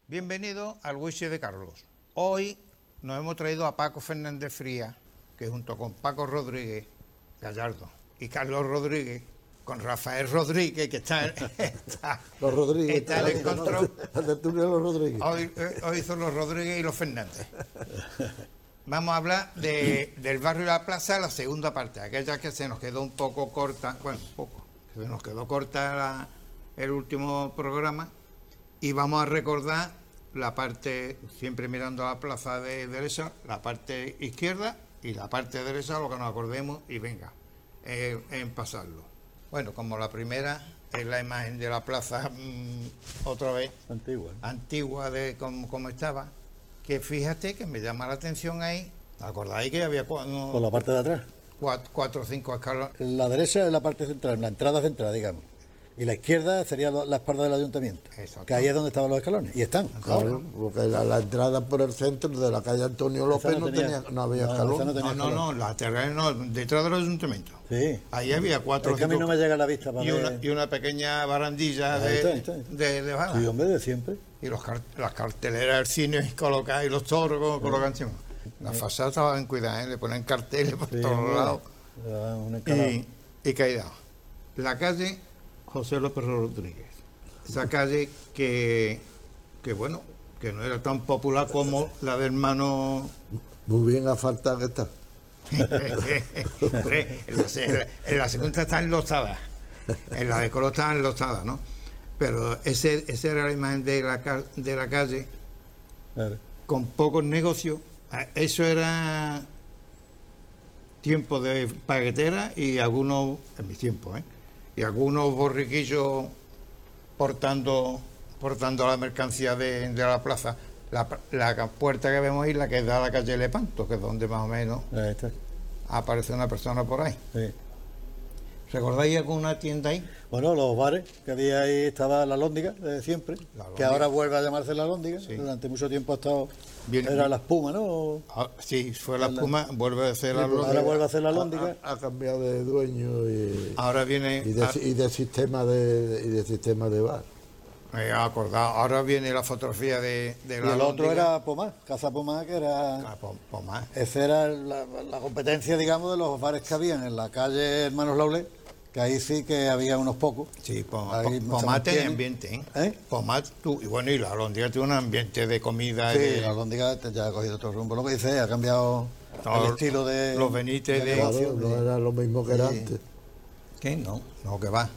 Bienvenido al Whisky de Carlos. Hoy nos hemos traído a Paco Fernández Frías, que junto con Paco Rodríguez Gallardo y Carlos Rodríguez, con Rafael Rodríguez, que está los Rodríguez, está en el control. Los Rodríguez. Hoy son los Rodríguez y los Fernández. Vamos a hablar del barrio de la Plaza, la segunda parte, aquella que se nos quedó un poco corta, bueno, un poco, se nos quedó corta el último programa, y vamos a recordar la parte, siempre mirando a la plaza de derecha, la parte izquierda y la parte derecha, lo que nos acordemos, y venga, en pasarlo. Bueno, como la primera es la imagen de la plaza, otra vez, antigua de como estaba, que fíjate que me llama la atención ahí, ¿acordáis que había por la parte de atrás? 4 o 5 escalones? La derecha es la parte central, la entrada central, digamos. Y la izquierda sería la espalda del ayuntamiento, que ahí es donde estaban los escalones, y están. Claro, porque la entrada por el centro de la calle Antonio López no había escalón. No, lateral no, detrás del ayuntamiento. Sí. Ahí había 4 o 5. Es que a mí no me llega a la vista para y una pequeña barandilla de bala. Sí, hombre, de siempre. Y las carteleras del cine colocadas, y los toros colocaban encima. Las fachadas estaban bien cuidadas, le ponen carteles por todos lados. Y caída. La calle José López Rodríguez. Esa calle que bueno, que no era tan popular como la de hermano. Muy bien asfaltada que está. En la segunda está enlosada, en la de Colo está enlosada, ¿no? Pero esa era la imagen de la calle, claro, con pocos negocios. Eso era tiempo de paquetera y algunos, en mi tiempo, y algunos borriquillos portando la mercancía de la plaza. La puerta que vemos ahí, la que da a la calle Lepanto, que es donde más o menos aparece una persona por ahí. Sí. ¿Recordáis alguna tienda ahí? Bueno, los bares que había ahí, estaba la Lóndiga de siempre, que ahora vuelve a llamarse la Lóndiga. Sí. Durante mucho tiempo ha estado. Era la Espuma, ¿no? Sí, fue la Espuma, vuelve a ser la Lóndiga. Ahora vuelve a ser la Lóndiga. Ha cambiado de dueño y ahora viene y de sistema de bar. Acordado. Ahora viene la fotografía de la y el otro era Pomar, Casa Pomar, que era Pomar. Esa era la competencia, digamos, de los bares que habían en la calle Hermanos Laulé, que ahí sí que había unos pocos. Sí, Pomar tenía ambiente, Pomar, y bueno, y la Lóndiga tiene un ambiente de comida. Sí, la Lóndiga ya ha cogido otro rumbo, lo que dice, ha cambiado el estilo de los Benítez de claro, no era lo mismo que era antes. ¿Qué? No, que va.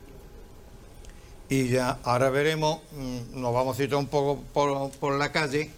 Y ya, ahora veremos, nos vamos a citar un poco por la calle,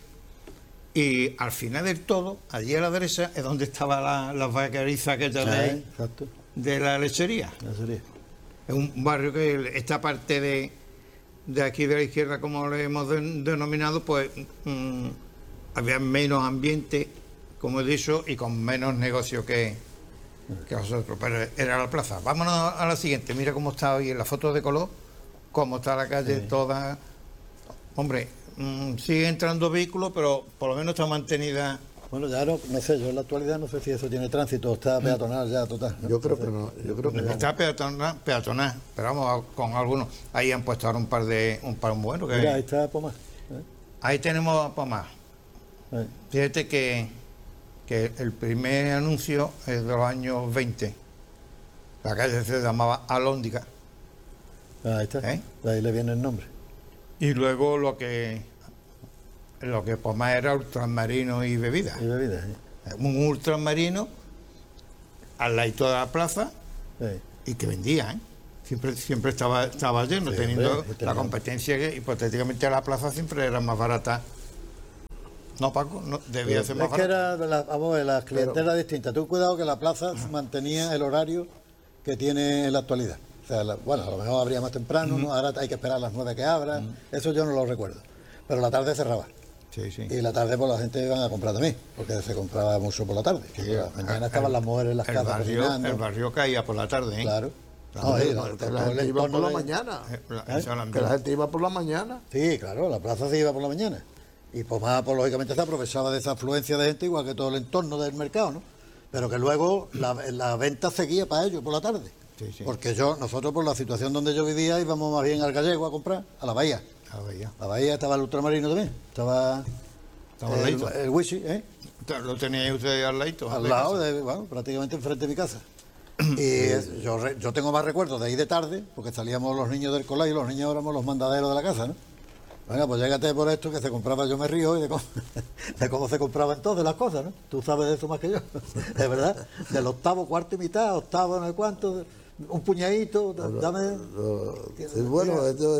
y al final del todo, allí a la derecha, es donde estaba las vaquerizas que tenéis de la lechería. Es un barrio que esta parte de aquí de la izquierda, como le hemos denominado, pues había menos ambiente, como he dicho, y con menos negocio que nosotros, pero era la plaza. Vámonos a la siguiente, mira cómo está hoy en la foto de color. Cómo está la calle toda. Hombre, sigue entrando vehículos, pero por lo menos está mantenida. Bueno, ya no sé, yo en la actualidad no sé si eso tiene tránsito, está peatonal ya total, ¿no? Yo creo que no, está peatonal, pero vamos con algunos. Ahí han puesto ahora un par buenos. Mira, ahí está Pomar. Ahí tenemos a Pomar. Fíjate que el primer anuncio es de los años 20. La calle se llamaba Alhóndiga. Ahí está, de ahí le viene el nombre. Y luego lo que Pomar era ultramarino y bebidas. Un ultramarino al lado de la plaza, y que vendía, siempre estaba lleno, teniendo la competencia que hipotéticamente la plaza siempre era más barata. No, Paco, no, debía ser más barata. Es que era la clientela distinta. Tú cuidado que la plaza mantenía el horario que tiene en la actualidad. O sea, bueno, a lo mejor abría más temprano, ¿no? Ahora hay que esperar a las 9 que abra, eso yo no lo recuerdo. Pero la tarde cerraba. Sí. Y la tarde pues la gente iba a comprar también, porque se compraba mucho por la tarde. Sí, la mañana estaban las mujeres en las casas cocinando. El barrio caía por la tarde, Claro. La gente iba por la mañana. Que la gente iba por la mañana. Sí, claro, la plaza se iba por la mañana. Y pues más, pues lógicamente se aprovechaba de esa afluencia de gente, igual que todo el entorno del mercado, ¿no? Pero que luego la venta seguía para ellos por la tarde. Sí. Porque nosotros por la situación donde yo vivía íbamos más bien al Gallego a comprar, a la bahía. La bahía estaba el ultramarino también. Estaba el Wishi, ¿eh? ¿Lo teníais ustedes al ladito? Al lado, bueno, prácticamente enfrente de mi casa. Y yo tengo más recuerdos de ahí de tarde, porque salíamos los niños del colegio, los niños éramos los mandaderos de la casa, ¿no? Venga, pues llégate por esto que se compraba, yo me río y de cómo se compraban entonces las cosas, ¿no? Tú sabes de eso más que yo, de verdad. Del octavo, cuarto y mitad, octavo, no sé cuánto, un puñadito, dame... Sí, bueno,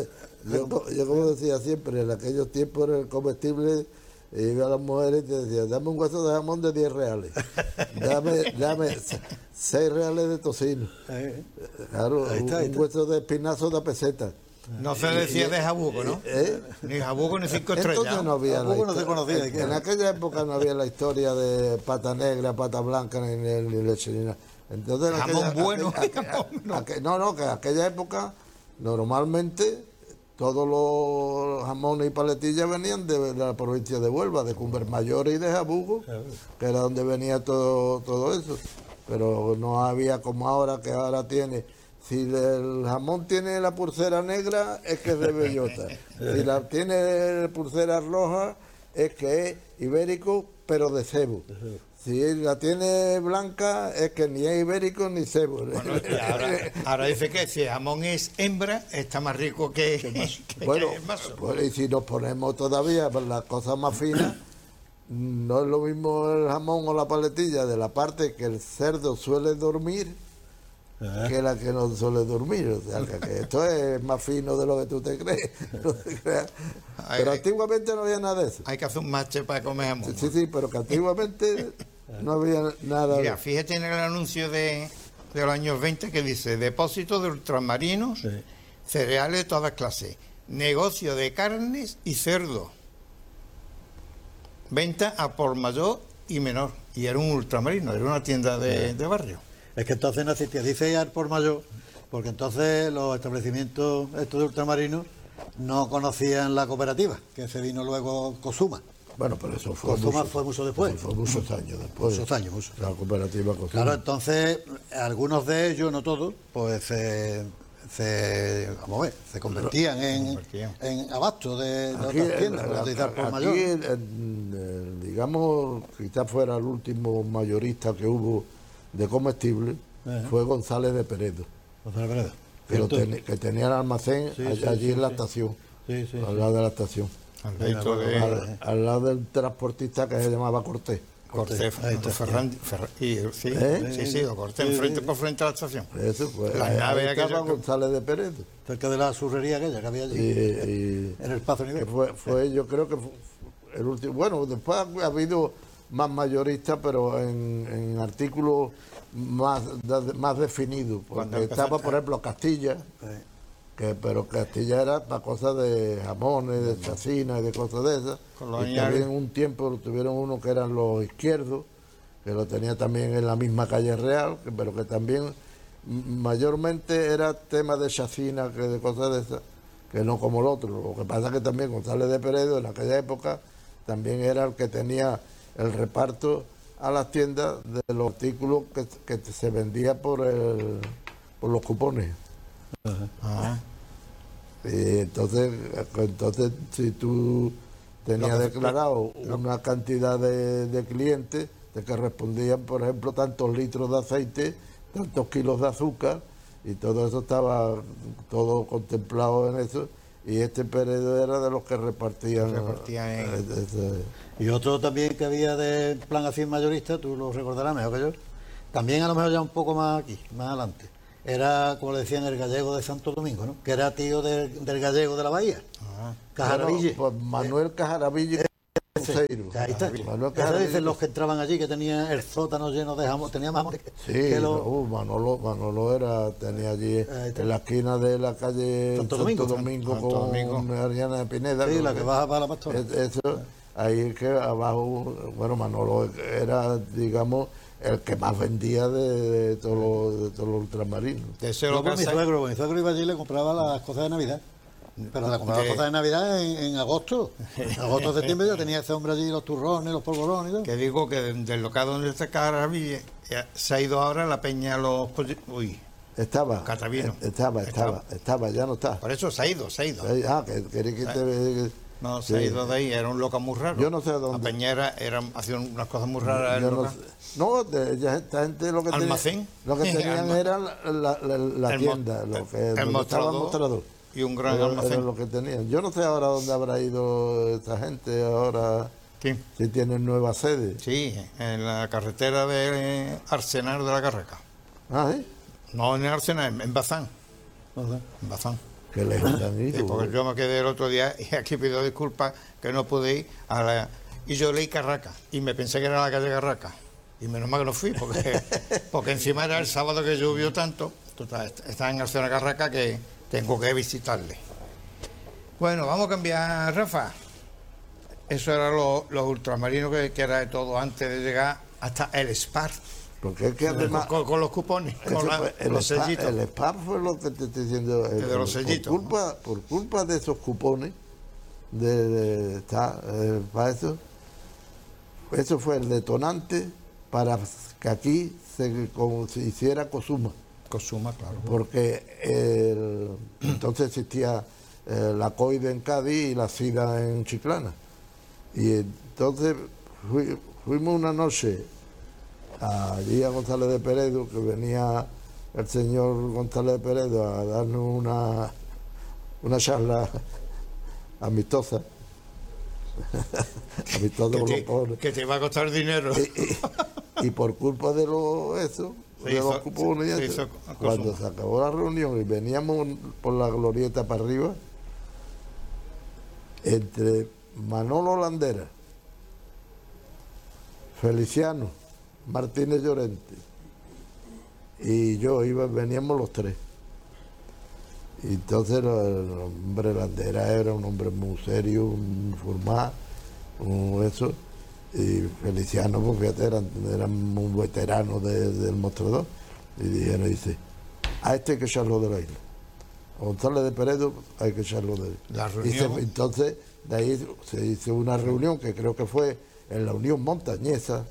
yo como decía siempre, en aquellos tiempos era el comestible, iba a las mujeres y te decía, dame un hueso de jamón de 10 reales, dame 6 reales de tocino, claro, un hueso de espinazo de peseta. No se decía de jabugo, ¿no? Ni jabugo ni 5 estrellas. Entonces no había no se conocía. En aquella época no había la historia de pata negra, pata blanca, ni leche ni nada. Entonces, jamón bueno. Que en aquella época normalmente todos los jamones y paletillas venían de la provincia de Huelva, de Cumbermayor y de Jabugo, que era donde venía todo eso. Pero no había como ahora, que ahora tiene... Si el jamón tiene la pulsera negra, es que es de bellota. Si la tiene pulsera roja, es que es ibérico, pero de cebo. Si la tiene blanca, es que ni es ibérico ni cebo. Bueno, ahora dice que si el jamón es hembra, está más rico que el maso. Pues, y si nos ponemos todavía las cosas más finas, no es lo mismo el jamón o la paletilla de la parte que el cerdo suele dormir, que la que no suele dormir, o sea, que esto es más fino de lo que tú te crees. No te creas. Pero antiguamente no había nada de eso. Hay que hacer un mache para comer jamón. Sí, pero que antiguamente no había nada de Mira, eso. fíjate en el anuncio de los años 20 que dice: depósito de ultramarinos, cereales de todas clases, negocio de carnes y cerdo, venta a por mayor y menor. Y era un ultramarino, era una tienda de barrio. Es que entonces no existía, dice al por mayor, porque entonces los establecimientos estos de ultramarinos no conocían la cooperativa, que se vino luego Cosuma. Bueno, pero eso fue Cosuma fue mucho después. Fue muchos años después. Muchos años. La cooperativa Cosuma. Claro, entonces algunos de ellos, no todos, pues se convertían en abasto de otras tiendas, por utilizar por mayor. Digamos, quizás fuera el último mayorista que hubo de comestible, fue González de Peredo. Que tenía el almacén allí en la estación, al lado de la estación. Al lado del transportista que se llamaba Cortés. Cortés, Ferran, Cortés, enfrente por frente a la estación. Eso fue. La nave estaba González de Peredo. Cerca de la surrería aquella que había allí, en el Pazo Nivel. Fue, yo creo que fue el último. Bueno, después ha habido más mayoristas, pero en artículos más definidos. Porque estaba, por ejemplo, Castilla, pero Castilla era para cosas de jamones, de chacinas y de cosas de esas. Y también un tiempo tuvieron uno que eran los Izquierdos, que lo tenía también en la misma calle Real, pero que también mayormente era tema de chacina, que de cosas de esas, que no como el otro. Lo que pasa es que también González de Peredo en aquella época también era el que tenía el reparto a las tiendas de los artículos que se vendía por los cupones. Y entonces si tú tenías declarado una cantidad de clientes de que respondían, por ejemplo, tantos litros de aceite, tantos kilos de azúcar, y todo eso estaba todo contemplado en eso. Y este Peredo era de los que repartían. Y otro también que había de plan así mayorista, tú lo recordarás mejor que yo, también a lo mejor ya un poco más aquí, más adelante. Era, como le decían, el gallego de Santo Domingo, ¿no? Que era tío del gallego de la Bahía. Cajaraville. Bueno, pues Manuel Cajaraville. Ahí está. Eso dicen los que entraban allí, que tenía el sótano lleno de jamón, tenía más jamón Manolo tenía allí en la esquina de la calle Santo Domingo con Ariana de Pineda. Sí, la que baja para la Pastora. Eso, ahí es que abajo, bueno, Manolo era, digamos, el que más vendía de todos los ultramarinos. Mi suegro iba allí y le compraba las cosas de Navidad. Pero le compraba cosas de Navidad en agosto. En agosto, septiembre ya tenía ese hombre allí los turrones, los polvorones y todo. Que digo que del local donde está Cajaraville se ha ido ahora la peña los... Estaba. Catavino. Estaba, ya no está. Por eso se ha ido. Que quería que te... No, se ha ido de ahí, era un loco muy raro. Yo no sé dónde. A Peñera hacía unas cosas muy raras. Esta gente lo que Almacén. Lo que tenían era la tienda, el mostrador. Y un gran almacén. Era lo que tenían. Yo no sé ahora dónde habrá ido esta gente ahora. ¿Quién? Si tienen nueva sede. Sí, en la carretera de Arsenal de la Carraca. Ah, ¿sí? No en Arsenal, en Bazán. En Bazán. Que lejos han ido. Sí, porque yo me quedé el otro día y aquí pido disculpas que no pude ir y yo leí Carraca y me pensé que era la calle Carraca y menos mal que no fui porque encima era el sábado que llovió tanto. Total, está en Arsenal Carraca que tengo que visitarle. Bueno, vamos a cambiar, Rafa. Eso era los ultramarinos que era de todo antes de llegar hasta el SPAR. Porque es que además... Con los cupones, con los sellitos. El SPAR fue lo que te estoy diciendo. De los sellitos. Por culpa de esos cupones, para eso fue el detonante para que aquí se hiciera COSUMA. COSUMA, claro. Porque entonces existía la COIDE en Cádiz y la SIDA en Chiclana. Y entonces fuimos una noche allí a González de Peredo, que venía el señor González de Peredo a darnos una charla amistosa. Amistosa con los pobres. Que te va a costar dinero. Y por culpa de los cupones y eso, cuando se acabó la reunión y veníamos por la glorieta para arriba, entre Manolo Landera, Feliciano Martínez Llorente y yo veníamos los tres. Y entonces el hombre Landera era un hombre muy serio, muy formal, eso, y Feliciano, pues fíjate, eran muy veteranos del mostrador. Y dice, a este hay que echarlo de la isla. A González de Peredo hay que echarlo de la isla. Entonces, de ahí se hizo una reunión que creo que fue en la Unión Montañesa.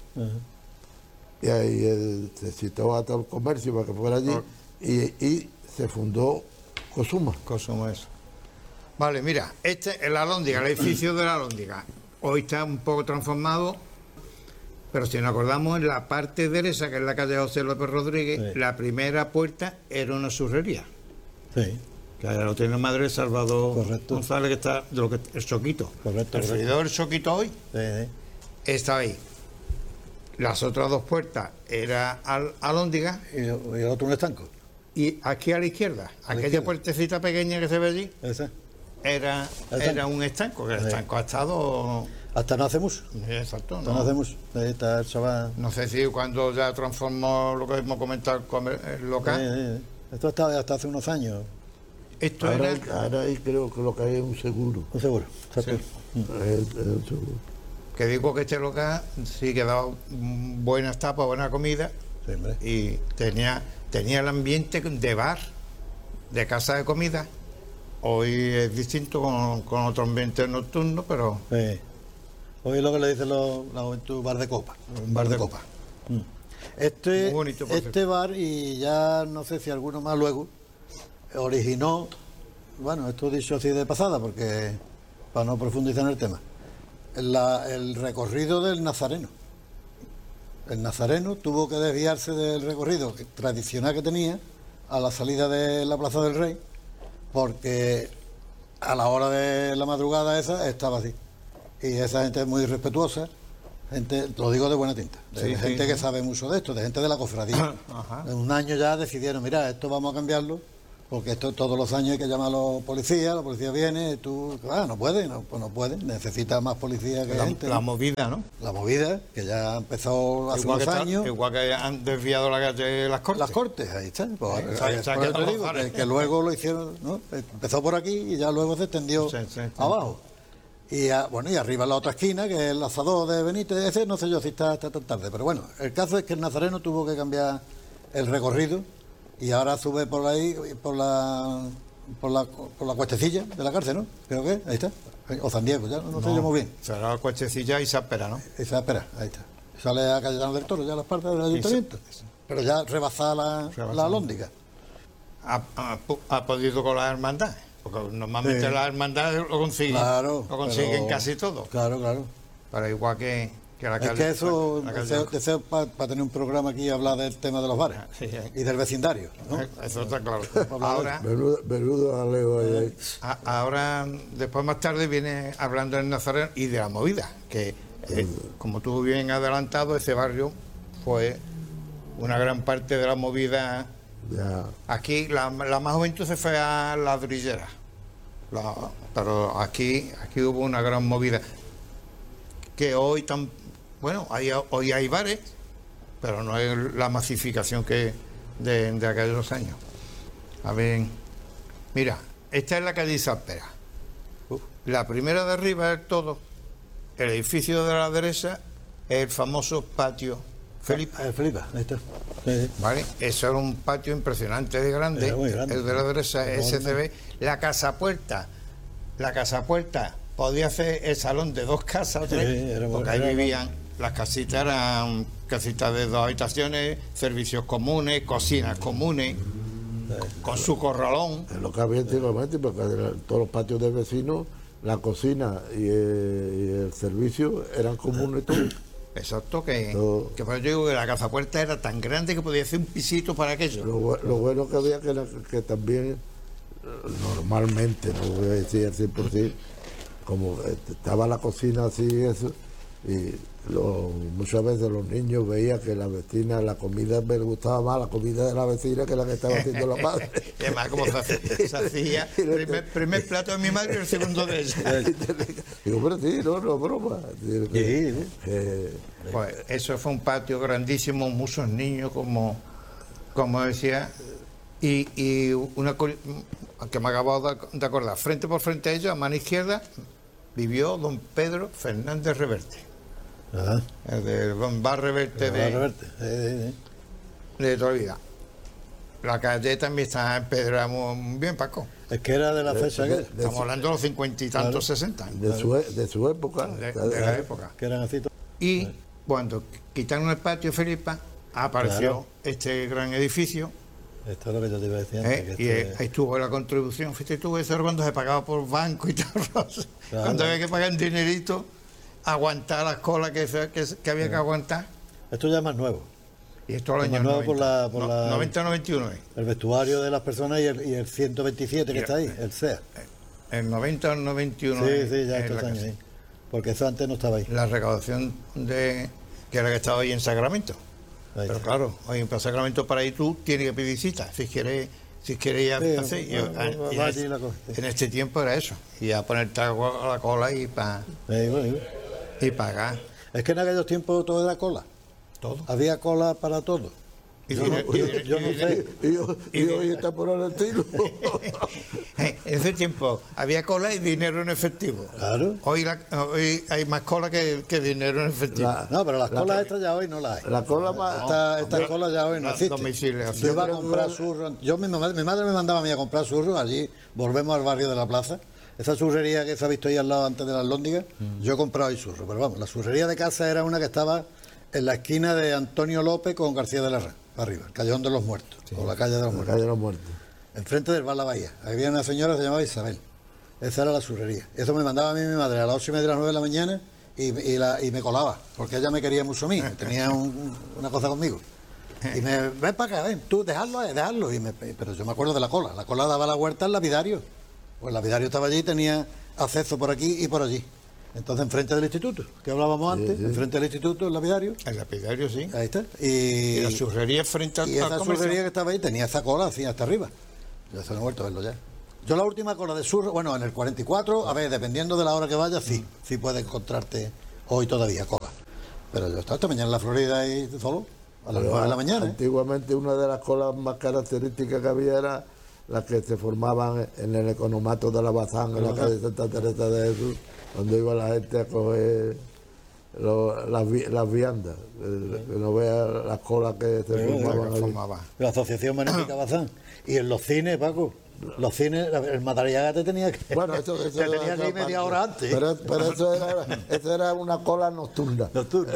Y ahí se citó a todo el comercio para que fuera allí y se fundó COSUMA. COSUMA, eso. Vale, mira, este es la Alhóndiga, el edificio de la Alhóndiga. Hoy está un poco transformado, pero si nos acordamos, en la parte derecha, que es la calle José López Rodríguez, la primera puerta era una surrería. Sí. Que lo tiene madre Salvador González, que está el Choquito. Correcto. El servidor del Choquito hoy está ahí. Las otras dos puertas era Alhóndiga y el otro un estanco. Y aquí a la izquierda, aquella puertecita pequeña que se ve allí, ¿esa? Era un estanco, que el estanco ha estado... Hasta no hace mucho. Exacto. Hasta no hace mucho. Ahí está el chaval. No sé si cuando ya transformó lo que hemos comentado el local. Esto está hasta hace unos años. Esto ahora creo que lo que hay es un seguro. Un seguro, exacto. Sí. El seguro. Que digo que este local sí que daba buenas tapas, buena comida. Sí, hombre. Y tenía el ambiente de bar, de casa de comida. Hoy es distinto con otro ambiente nocturno, pero... Sí. Hoy es lo que le dicen la juventud, bar de copa. Un bar de copa. Muy bonito, este bar, y ya no sé si alguno más luego, originó, bueno, esto dicho así de pasada, porque para no profundizar en el tema, el recorrido del Nazareno. El Nazareno tuvo que desviarse del recorrido tradicional que tenía a la salida de la Plaza del Rey, porque a la hora de la madrugada esa estaba así. Y esa gente es muy respetuosa, gente, lo digo de buena tinta, de gente que sabe mucho de esto, de gente de la cofradía. En un año ya decidieron, mira, esto vamos a cambiarlo, porque esto todos los años hay que llamar a los policías, la policía viene, tú, no puede, pues no puede, necesita más policía que gente. La movida, ¿no? La movida, que ya empezó hace unos años. Igual que han desviado la calle Las Cortes. Las Cortes, ahí está. Que luego lo hicieron, ¿no? Empezó por aquí y ya luego se extendió abajo. Y arriba en la otra esquina, que es el asador de Benítez, ese no sé yo si está tan tarde, pero bueno, el caso es que el Nazareno tuvo que cambiar el recorrido y ahora sube por ahí, por la cuestecilla de la cárcel, ¿no? Creo que, ahí está, o San Diego, ya no sé yo muy bien. Será la cuestecilla y se espera, ¿no? Esa espera, ahí está. Sale a Cayetano del Toro, ya las partes del ayuntamiento, pero ya rebasada la Alhóndiga. ha podido con las hermandades. Porque normalmente las hermandades lo consiguen, claro, lo consiguen pero, casi todo. Claro, claro. Pero igual que la calle. Es que eso, deseo para tener un programa aquí y hablar del tema de los bares y del vecindario, ¿no? Eso está claro. Ahora, Menudo aleo ahí. ahora, después más tarde viene hablando del Nazareno y de la movida, que como tú bien adelantado, ese barrio fue una gran parte de la movida. Ya. Aquí la más juventud se fue a Ladrillera, pero aquí hubo una gran movida que hoy hoy hay bares, pero no es la masificación que de aquellos años. A ver, mira, esta es la calle Isaspera. La primera de arriba del todo, el edificio de la derecha, es el famoso patio Felipa. Felipa, ahí está. Sí. ¿Vale? Eso era un patio impresionante de grande. Era muy grande. El de la derecha, SCB. La casa puerta podía hacer el salón de 2 casas o 3, porque ahí vivían. Las casitas eran casitas de 2 habitaciones, servicios comunes, cocinas comunes, con su corralón. Es lo que había antiguamente, porque todos los patios de vecinos, la cocina y el servicio eran comunes todos. Exacto, que por eso digo que la casa puerta era tan grande que podía hacer un pisito para aquello. Lo bueno que había que también, normalmente, no voy a decir al 100%, como estaba la cocina así y eso, y muchas veces los niños veían que la vecina, la comida, me gustaba más la comida de la vecina que la que estaba haciendo la madre. Y además, como se hacía, primer plato de mi madre y el segundo de ella. Digo, pero sí, no, broma. Pues eso fue un patio grandísimo, muchos niños, como decía, y una que me acabo de acordar, frente por frente a ellos, a mano izquierda, vivió don Pedro Fernández Reverte. Ajá. El de don Bar Reverte de toda la vida. La calle también está en Pedro, muy bien, Paco. Es que era de la fecha que estamos hablando de los 50 y tantos, 60. De su época. De la época. que eran así. Y cuando quitaron el patio Felipa, apareció este gran edificio. Esto es lo que yo te iba a decir antes. Y ahí estuvo la contribución. Fíjate tú, eso era cuando se pagaba por banco y tal. Cuando había que pagar en dinerito, aguantar las colas que había que aguantar. Esto ya es más nuevo. Y esto los años nuevo 90. por la 90-91. El vestuario de las personas y el 127 que está ahí, el SEA. El 90 al 91. Sí, ya estos años, sí. Porque eso antes no estaba ahí. La recaudación que era que estaba ahí en Sacramento. Ahí pero está. claro, hoy en Sacramento para ir tú tienes que pedir cita. Si quieres ir a hacer. En este tiempo era eso. Y a ponerte a la cola y pagar. Es que en aquellos tiempos todo era cola. Todo. Había cola para todo. Yo no sé. Y hoy está por el estilo. En ese tiempo había cola y dinero en efectivo. Claro. Hoy hay más cola que dinero en efectivo. No, pero las colas estas ya hoy no las hay. La cola más. Estas colas ya hoy no existen. Yo iba a comprar churros. Mi madre me mandaba a mí a comprar churros. Allí volvemos al barrio de la plaza. Esa churrería que se ha visto ahí al lado antes de las Lóndigas, yo he comprado ahí churros. Pero vamos, la churrería de casa era una que estaba en la esquina de Antonio López con García de la Ra, para arriba, el Callejón de los Muertos, o la calle de los Muertos. La calle de los Muertos. Enfrente del bar La Bahía. Había una señora que se llamaba Isabel. Esa era la churrería. Eso me mandaba a mí mi madre a las 8:30 de las 9 de la mañana y me colaba, porque ella me quería mucho a mí, tenía una cosa conmigo. Y ven para acá, ven, tú, dejarlo. Pero yo me acuerdo de la cola. La cola daba la vuelta al lapidario. Pues el lapidario estaba allí y tenía acceso por aquí y por allí. Entonces, enfrente del instituto, que hablábamos antes, enfrente del instituto, el lapidario. El lapidario, sí. Ahí está. Y la churrería frente al Y esa comercio. churrería que estaba ahí tenía esa cola así hasta arriba. Ya se me ha vuelto a verlo ya. Yo la última cola de churros, bueno, en el 44, a ver, dependiendo de la hora que vayas, sí puedes encontrarte hoy todavía cola. Pero yo estaba esta mañana en la Florida y solo, a las 9 de la mañana. Antiguamente una de las colas más características que había era las que se formaban en el economato de la Bazán, en la calle Santa Teresa de Jesús, donde iba la gente a coger las viandas, que no vea las colas que se formaban. La Asociación Benéfica Bazán. Y en los cines, Paco, Los cines, el Madariaga te tenía que... Bueno, eso te tenía que ir media hora antes. Pero eso era una cola nocturna.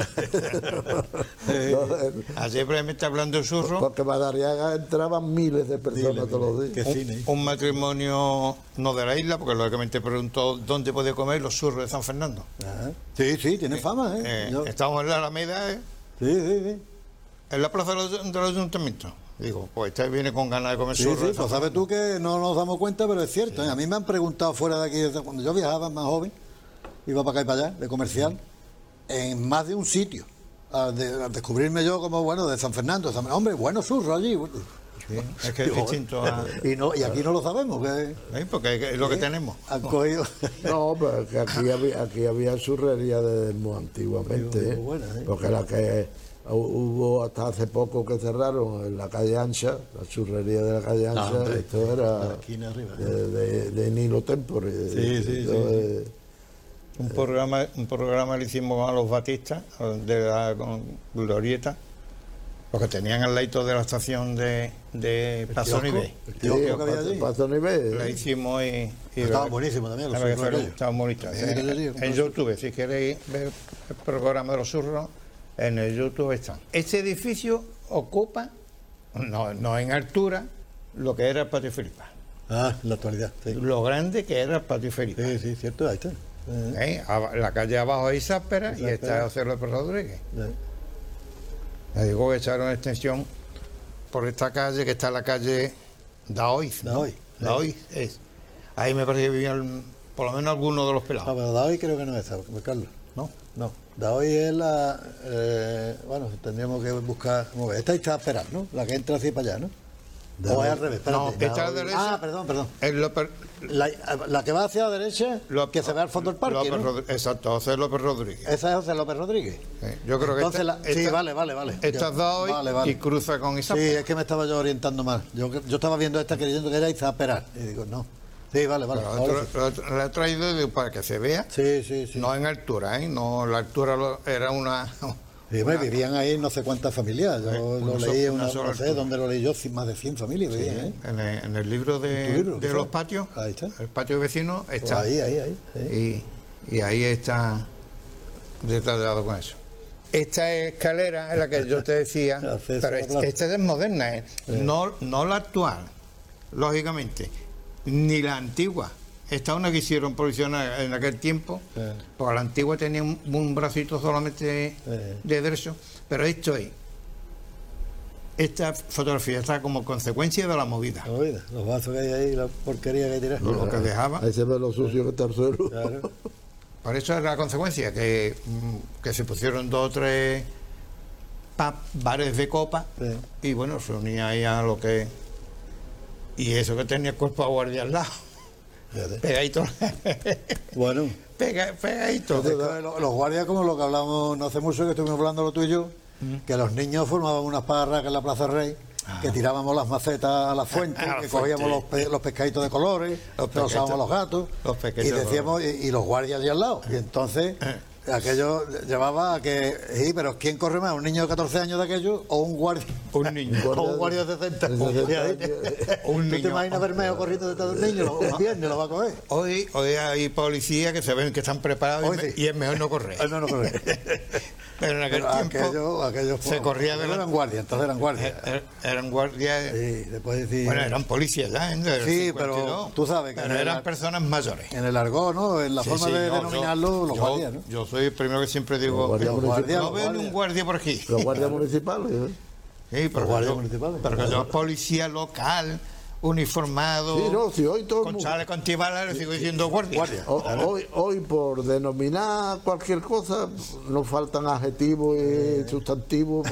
Ayer precisamente hablando de Surro, Porque Madariaga entraban miles de personas todos los días. un matrimonio no de la isla, porque lógicamente preguntó dónde podía comer los Surros de San Fernando. Ajá. Sí, tiene fama, Estamos en la Alameda, Sí. en la plaza del ayuntamiento. Digo, pues este viene con ganas de comer Sí, surro. pues sabes tú que no nos damos cuenta, pero es cierto. A mí me han preguntado fuera de aquí, desde cuando yo viajaba más joven, iba para acá y para allá, de comercial, en más de un sitio. Al descubrirme yo como, bueno, de San Fernando. Hombre, bueno surro allí. Sí, es que es distinto a... Y aquí no lo sabemos. Porque es lo que tenemos. Han cogido... No, pero que aquí había surrería desde muy antiguamente. Buena, Porque la que hubo hasta hace poco que cerraron en la calle Ancha, la surrería de la calle Ancha, esto era de Nilo Tempore. Sí. Un programa le hicimos a los batistas de la Glorieta, porque tenían al lado de la estación de Paso Nivel. Paso Nivel. La hicimos y estaba buenísimo también, los surros. Estaban bonitos. En YouTube, si queréis ver el programa de los surros, en el YouTube están. Este edificio ocupa, no en altura, lo que era el Patio Felipa. Ah, en la actualidad. Sí. Lo grande que era el Patio Felipa. Sí, cierto, ahí está. La calle abajo hay Záspera y está José López Rodríguez. Le digo que echaron extensión por esta calle, que está la calle Daoiz. Daoiz es. Ahí me parece que vivían por lo menos algunos de los pelados. No, pero Daoiz creo que no es esa, Carlos. No. Daoiz es la... bueno, tendríamos que buscar... Esta está a esperar, ¿no? La que entra así para allá, ¿no? O es al revés, espérate. No, está a la derecha. Ah, perdón. La que va hacia la derecha, que se ve al fondo del parque, ¿no? Exacto, José López Rodríguez. Esa es José López Rodríguez. Sí, yo creo que entonces sí, vale. Esta es Daoiz y cruza con Isabel. Sí, es que me estaba yo orientando mal. Yo estaba viendo esta creyendo que era Izapera. Y digo, no. Sí, vale. La he traído para que se vea. Sí. No en altura, No, la altura era una... Sí, vivían ahí no sé cuántas familias. Yo lo leí en no sé dónde lo leí yo, más de 100 familias vivían, ¿eh? En el libro de los patios, ahí está. El patio vecino está. Pues ahí. Sí. Y ahí está detallado con eso. Esta escalera es la que yo te decía, pero esta es moderna, no la actual, lógicamente, ni la antigua. Esta una que hicieron provisional en aquel tiempo, porque la antigua tenía un bracito solamente de derecho, pero esta fotografía está como consecuencia de la movida. Los vasos que hay ahí, la porquería que hay tirada. Lo que dejaba. Ahí se ve lo sucio que está el suelo. Claro. Por eso es la consecuencia, que se pusieron 2 o 3 bares de copa, y bueno, se unía ahí a lo que... Y eso que tenía el cuerpo de guardia al lado. Pegadito. Bueno. Pegadito. Los guardias, como lo que hablamos no hace mucho, que estuvimos hablando lo tuyo, que los niños formaban unas parras en la Plaza Rey, que tirábamos las macetas a la fuente, que cogíamos los pescaditos de colores, que usábamos los gatos, y decíamos, y los guardias allí al lado. Y entonces... Aquello llevaba a que... Sí, pero ¿quién corre más? ¿Un niño de 14 años de aquello o un guardia? Un niño. O un guardia de 60. Un niño. ¿Tú te imaginas Bermejo corriendo detrás del niño? Un viernes lo va a coger. Hoy hay policías que se ven que están preparados y es mejor no correr. Pero en aquel tiempo aquello se corría de... Eran guardias, entonces eran guardias. Eran guardias... Sí, después decir... Bueno, eran policías ya, sí, pero tú sabes que... Pero eran personas mayores. En el argot, ¿no? En la forma de denominarlo, los guardias, ¿no? Yo soy el primero que siempre digo... No ven un guardia por aquí. Los guardias municipales, Sí, pero guardias municipales. Pero yo, policía local... uniformado, hoy todo con chales con antibalas, le sigo diciendo guardia. Hoy por denominar cualquier cosa nos faltan adjetivos y sustantivos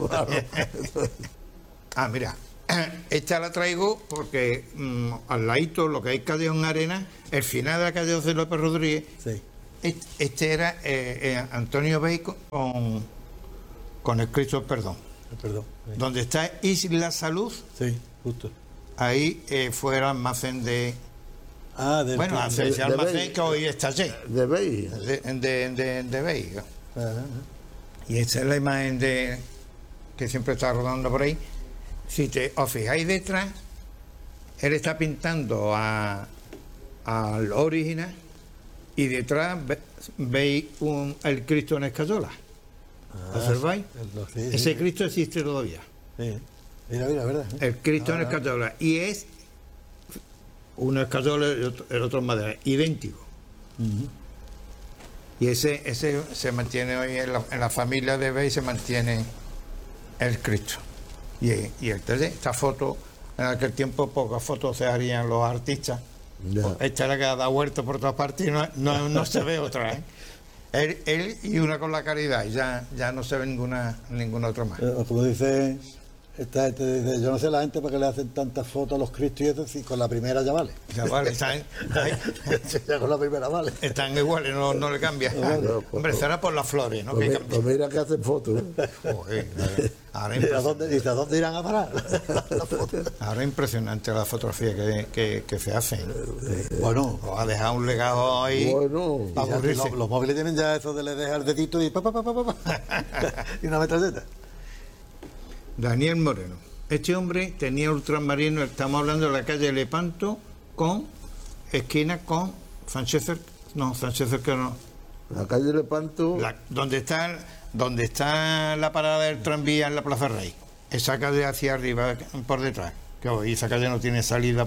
mira, esta la traigo porque al ladito, lo que hay Callejon Arena, el final de la calle José López Rodríguez, este era Antonio Bey con el Cristo del Perdón. Donde está Isla Salud. Sí, justo. Ahí fue el almacén de... ese almacén que hoy está allí. De Bey. De Bey. Y esta es la imagen que siempre está rodando por ahí. Si os fijáis detrás, él está pintando al original y detrás veis el Cristo en escayola. ¿Observáis? Ese Cristo existe todavía. Sí. Mira, ¿verdad? El Cristo en escayola. Y es uno escayola y el otro en madera, idéntico. Y ese se mantiene hoy en la familia de Bey, se mantiene el Cristo. Y esta foto, en aquel tiempo pocas fotos se harían los artistas. Esta era que ha dado vuelta por todas partes y no se ve otra. Él y una con la caridad, y ya no se ve ninguna otra más. Como dice esta gente, dice, yo no sé la gente para qué le hacen tantas fotos a los cristos y eso, si con la primera ya vale. Ya vale, ya con la primera vale. Están iguales, no le cambia. Hombre, será por las flores, ¿no? Pues mira que hacen fotos. Joder, ¿A dónde irán a parar? Ahora es impresionante la fotografía que se hacen. Bueno, ha dejado un legado ahí. Bueno, los móviles tienen ya eso de le dejar el dedito y y una metralleta. Daniel Moreno. Este hombre tenía ultramarino, estamos hablando de la calle Lepanto con esquina con Sánchez Cerquero no. La calle Lepanto. Donde está la parada del tranvía en la Plaza Rey. Esa calle hacia arriba, por detrás. Que hoy esa calle no tiene salida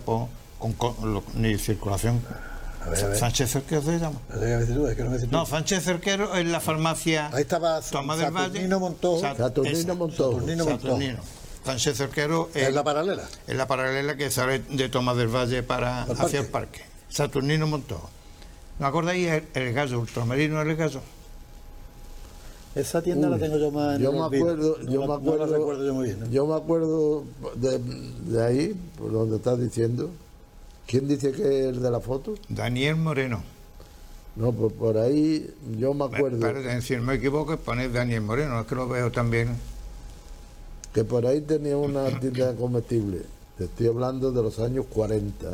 ni circulación. A ver. Sánchez Cerquero se llama. No, Sánchez Cerquero es la farmacia. Ahí estaba Tomás del Valle. Saturnino Montojo. Sánchez Cerquero es la paralela. Es la paralela que sale de Tomás del Valle hacia el parque. Saturnino Montojo. ¿No acordáis el gallo, ultramarino del gallo? Esa tienda la tengo yo más en yo me acuerdo, no la recuerdo yo muy bien, ¿no? Yo me acuerdo de ahí, por donde estás diciendo. ¿Quién dice que es el de la foto? Daniel Moreno. No, pues por ahí yo me acuerdo. Si no me equivoco, poner Daniel Moreno, es que lo veo también. Que por ahí tenía una tienda de comestibles. Te estoy hablando de los años 40.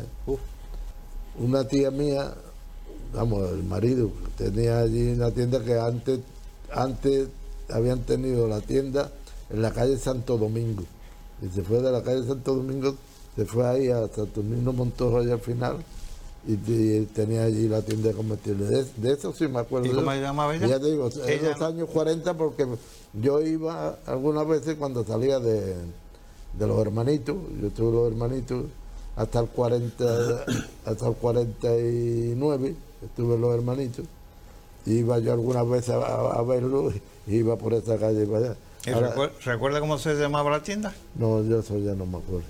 Una tía mía, vamos, el marido, tenía allí una tienda que antes habían tenido la tienda en la calle Santo Domingo. Y se fue de la calle Santo Domingo, se fue ahí a Saturnino Montojo allá al final y tenía allí la tienda de comestibles. De eso sí me acuerdo. ¿Y cómo se llamaba ella? Ya te digo, en los años 40 porque yo iba algunas veces cuando salía de los hermanitos, yo tuve los hermanitos hasta el 49, estuve en los hermanitos, iba yo algunas veces a verlo y iba por esa calle para allá. ¿Recuerda cómo se llamaba la tienda? No, yo eso ya no me acuerdo.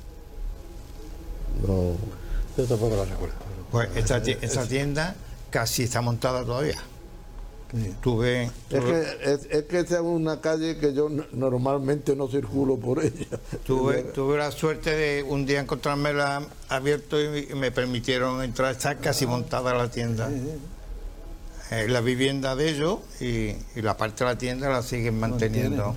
No. Yo tampoco la recuerdo. Pues esta tienda casi está montada todavía. Sí. Es que esa es una calle que yo normalmente no circulo por ella. Tuve la suerte de un día encontrármela abierto y me permitieron entrar. Está casi montada la tienda. La vivienda de ellos y la parte de la tienda la siguen manteniendo.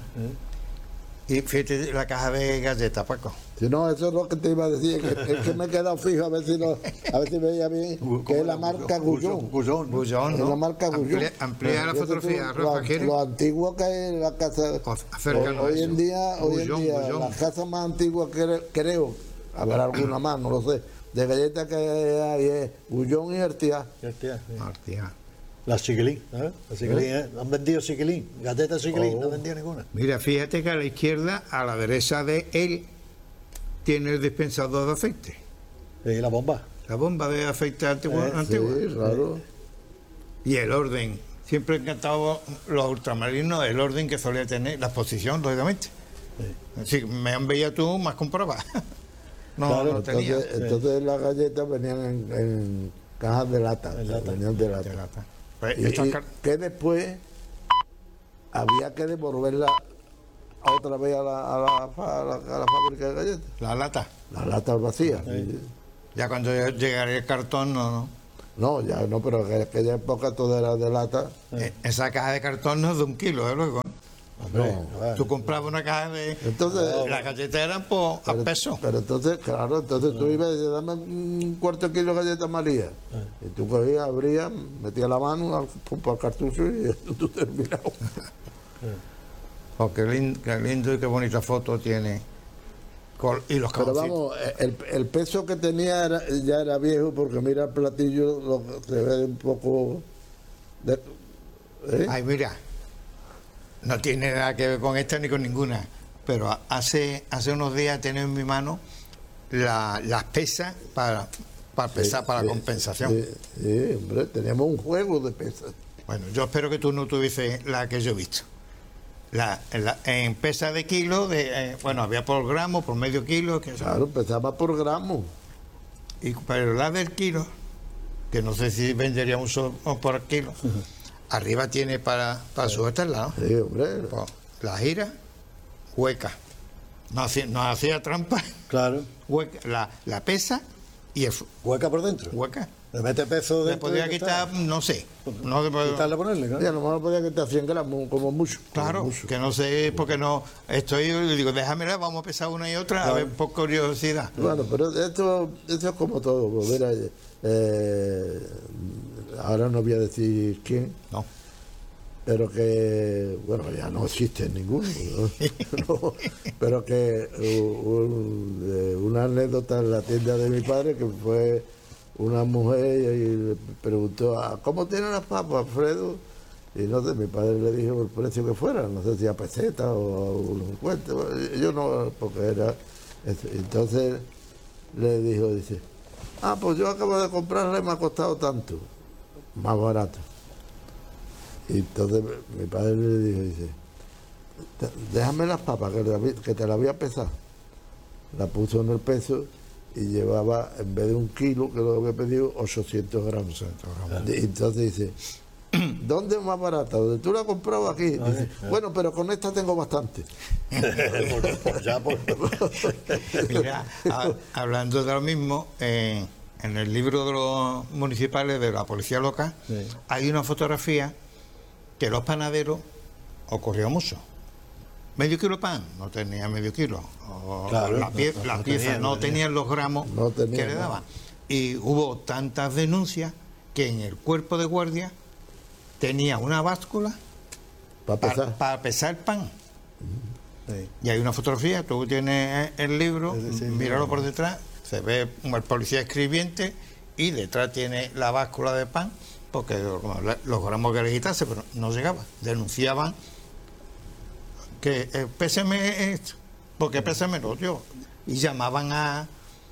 Y fíjate la caja de galletas, Paco. Si no, eso es lo que te iba a decir, es que me he quedado fijo a ver si veía bien, que es la marca Gullón. Gullón, es la marca Gullón. Amplía la fotografía, Rafa. Lo antiguo que es la casa. Hoy en día, las casas más antiguas creo, habrá alguna más, no lo sé, de galletas que hay es Gullón y Artiá. Artiá. La Chiquilín, ¿eh? La Chiquilín, han vendido Chiquilín, galletas Chiquilín, no han vendido ninguna. Mira, fíjate que a la izquierda, a la derecha de él, tiene el dispensador de aceite. Y la bomba. La bomba de aceite antigua. Sí, claro. Y el orden. Siempre he encantado los ultramarinos, el orden que solía tener, la exposición, lógicamente. Si me han veía tú, más comprobas. No tenía. Entonces las galletas venían en cajas de lata. Venían de lata. Y que después había que devolverla otra vez a la fábrica de galletas. La lata. La lata vacía. Ya cuando llegaría el cartón, no. No, ya no, pero en aquella época todo era de lata. Esa caja de cartón no es de 1 kilo, luego. No. Tú comprabas una caja de... Entonces, las galletas eran a peso. Pero entonces, claro, tú ibas y decías, dame un cuarto de kilo de galletas María. Y tú cogías, abrías, metías la mano al cartucho y tú terminabas. Oh, qué lindo y qué bonita foto tiene Y los Pero cajoncitos. vamos, el peso que tenía ya era viejo, porque mira el platillo, se ve un poco... Ay, mira, no tiene nada que ver con esta ni con ninguna, pero hace unos días tenía en mi mano las pesas para pesar, para compensación. Sí, hombre, teníamos un juego de pesas. Bueno, yo espero que tú no tuvieses la que yo he visto. En pesa de kilo, bueno, había por gramo, por medio kilo. Claro, pesaba por gramo. Pero la del kilo, que no sé si vendería mucho por kilo, arriba tiene para sujetarla, ¿no? Sí, hombre. Pues, la gira, hueca. No hacía trampa. Claro. Hueca, la pesa y Hueca por dentro. hueca. Le mete peso Le dentro. podía quitar, no sé. No le puedo- Quitarle, ponerle, ¿no? Ya, a lo mejor podía quitar 100 gramos, como mucho. Claro, como mucho. que no sé, porque no estoy, le digo, déjamela, vamos a pesar una y otra, a ver, por curiosidad. Bueno, pero esto es como todo. Pues mira, ahora no voy a decir quién, No. pero que, bueno, ya no existe ninguno, ¿no? No, pero que una anécdota en la tienda de mi padre, que fue una mujer y le preguntó, ¿cómo tienen las papas, Alfredo? Y no sé, mi padre le dijo el precio que fuera, no sé si a peseta o a unos 50, yo no, porque era... Entonces le dijo, dice, pues yo acabo de comprarla y me ha costado tanto, más barato. Y entonces mi padre le dijo, dice, déjame las papas que te las voy a pesar. La puso en el peso y llevaba, en vez de 1 kilo, que lo había pedido, 800 gramos. Y entonces dice, ¿dónde es más barata? ¿Dónde tú la has comprado aquí? Dice, bueno, pero con esta tengo bastante. Mira, hablando de lo mismo, en el libro de los municipales de la policía local, hay una fotografía que los panaderos ocurrió mucho. Medio kilo de pan, no tenía medio kilo. Claro, la pieza no tenían los gramos que le daban. Y hubo tantas denuncias que en el cuerpo de guardia tenía una báscula para pesar pan. Sí. Y hay una fotografía, tú tienes el libro, míralo por detrás, se ve el policía escribiente y detrás tiene la báscula de pan, porque los gramos que le quitase, pero no llegaba. Denunciaban que péseme esto, porque péseme lo otro. Y llamaban a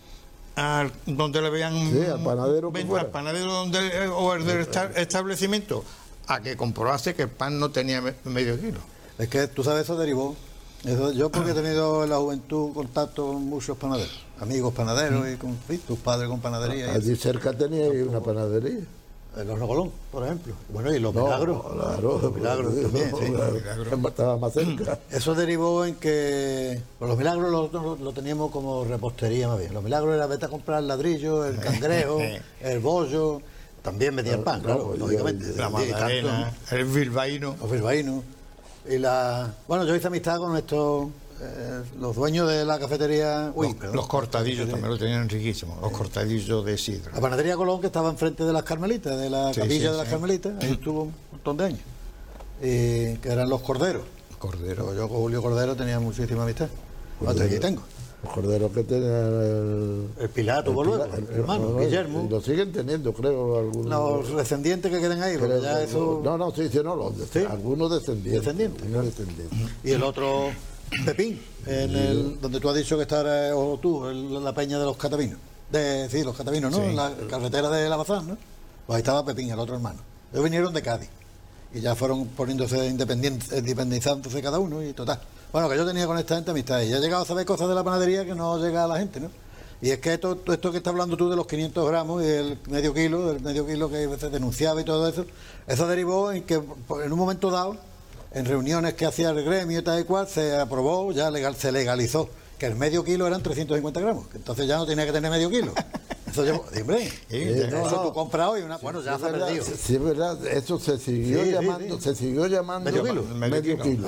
donde le vean al panadero, al panadero o el del establecimiento, a que comprobase que el pan no tenía medio kilo. Es que tú sabes, eso derivó. Yo porque he tenido en la juventud contacto con muchos panaderos, amigos panaderos y con tus padres con panadería. Allí cerca tenía una panadería. En los Rocolón, por ejemplo. Bueno, y los Milagros. Claro, Los Milagros también, sí. Estaba más cerca. Eso derivó en que los Milagros lo teníamos como repostería más bien. Los Milagros era vete a comprar el ladrillo, el cangrejo, el bollo. También vendían pan, claro, lógicamente. La magdalena, el bilbaíno. Los bilbaínos. Bueno, yo hice amistad con estos, los dueños de la cafetería. Los cortadillos también lo tenían riquísimos, los cortadillos de sidra. La panadería Colón, que estaba enfrente de las Carmelitas, de la capilla de las Carmelitas, ahí estuvo un montón de años. Que eran los Corderos. Cordero. Yo con Julio Cordero tenía muchísima amistad. Hasta aquí tengo. Los corderos que tenían El Pilar tuvo luego, el hermano, Guillermo. Y lo siguen teniendo, creo, algunos. Los descendientes que queden ahí, porque ya eso... Algunos descendientes. Descendientes. Y el otro, Pepín, donde tú has dicho que está, o tú, la peña de los catavinos. Los catavinos, ¿no? Sí. En la carretera de La Bazán, ¿no? Pues ahí estaba Pepín, el otro hermano. Ellos vinieron de Cádiz. Y ya fueron poniéndose independizándose cada uno y total. Bueno, que yo tenía con esta gente amistad y ya he llegado a saber cosas de la panadería que no llega a la gente, ¿no? Y es que esto que estás hablando tú de los 500 gramos y el medio kilo que se denunciaba y todo eso, eso derivó en que en un momento dado, en reuniones que hacía el gremio y tal y cual, se aprobó, se legalizó, que el medio kilo eran 350 gramos, que entonces ya no tenía que tener medio kilo. Eso yo, hombre, eso tú compras hoy, bueno, ya se ha perdido. Sí, es verdad, eso se siguió llamando ¿Medio kilo? Medio kilo.